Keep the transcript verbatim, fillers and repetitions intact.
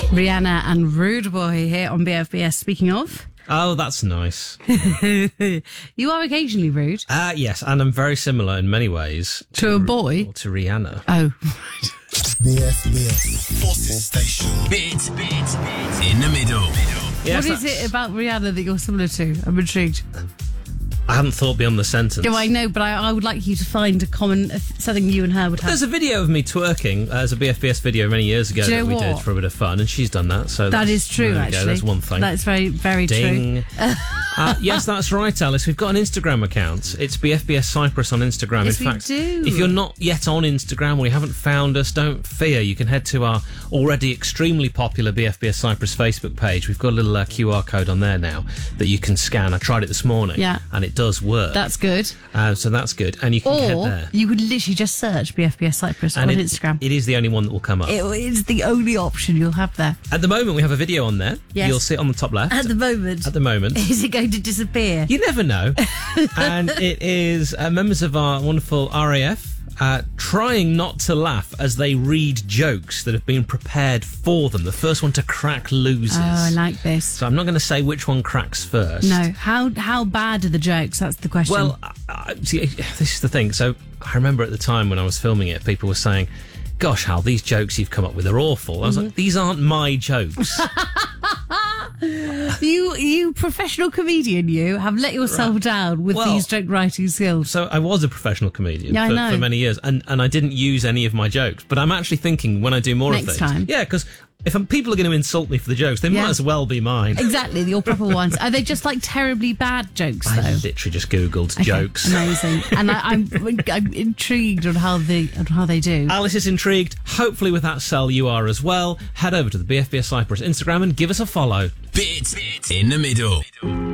Rihanna and Rude Boy here on B F B S. Speaking of... Oh, that's nice. You are occasionally rude. Uh, yes, and I'm very similar in many ways. To, to a boy? To Rihanna. Oh. B F B S. Forces Station. Bit, bit, bit. In the middle. What Yes, is it about Rihanna that you're similar to? I'm intrigued. I hadn't thought beyond the sentence. Do I know, but I, I would like you to find a common, uh, something you and her would have. There's a video of me twerking. Uh, there's a B F B S video many years ago Do you that know we what? did for a bit of fun, and she's done that. So that is true, there we actually. go. There's one thing. That's very, very Ding. true. uh, yes, that's right, Alice. We've got an Instagram account. It's B F B S Cyprus on Instagram. Yes, in we fact, do. if you're not yet on Instagram or you haven't found us, don't fear. You can head to our already extremely popular B F B S Cyprus Facebook page. We've got a little uh, Q R code on there now that you can scan. I tried it this morning, Yeah. and it does work. That's good. Uh, so that's good. And you can head Or there. you could literally just search B F B S Cyprus And on it, Instagram. It is the only one that will come up. It is the only option you'll have there. At the moment, we have a video on there. Yes. You'll see it on the top left. At the moment. At the moment. Is it going to disappear? You never know. And it is uh, members of our wonderful R A F uh, trying not to laugh as they read jokes that have been prepared for them. The first one to crack loses. Oh, I like this. So I'm not going to say which one cracks first. No. How how bad are the jokes? That's the question. Well, uh, uh, see, this is the thing. So I remember at the time when I was filming it, people were saying, gosh, Hal, these jokes you've come up with are awful. I was Mm-hmm. like, these aren't my jokes. you, you professional comedian, you have let yourself Right. down with Well, these joke writing skills. So I was a professional comedian Yeah, I for, know. for many years, and, and I didn't use any of my jokes. But I'm actually thinking when I do more Next of things, time. yeah, because if I'm, people are going to insult me for the jokes, they Yeah. might as well be mine. Exactly, your proper ones. Are they just like terribly bad jokes, though? I literally just googled Okay, jokes. Amazing, and I, I'm I'm intrigued on how they on how they do. Alice is intrigued. Hopefully, with that sell, you are as well. Head over to the B F B S Cyprus Instagram and give us a follow. Bit, bit. In the middle.